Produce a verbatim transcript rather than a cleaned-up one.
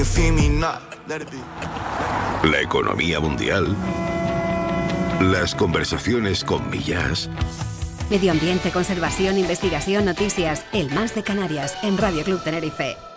you feel me? Nah, let it be. La economía mundial. Las conversaciones con Millás. Medio ambiente, conservación, investigación, noticias. El Más de Canarias en Radio Club Tenerife.